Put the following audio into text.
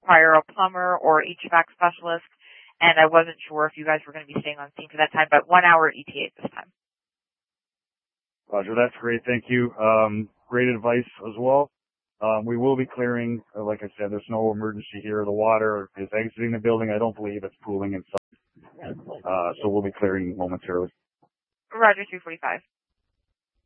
require a plumber or HVAC specialist, and I wasn't sure if you guys were going to be staying on scene for that time, but 1 hour ETA at this time. Roger, that's great. Thank you. Great advice as well. We will be clearing, like I said, there's no emergency here. The water is exiting the building. I don't believe it's pooling inside. So we'll be clearing momentarily. Roger, 345.